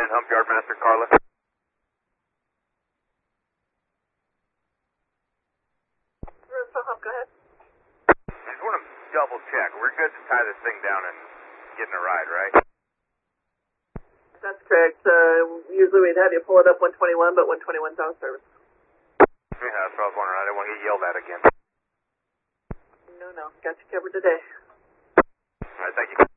Hump Yard Master Carla. Hump, go ahead. I just want to double check. We're good to tie this thing down and get in a ride, right? That's correct. Usually we'd have you pull it up 121, but 121's out of service. Yeah, that's what I was wondering. I didn't want to get yelled at again. No. Got you covered today. All right, thank you.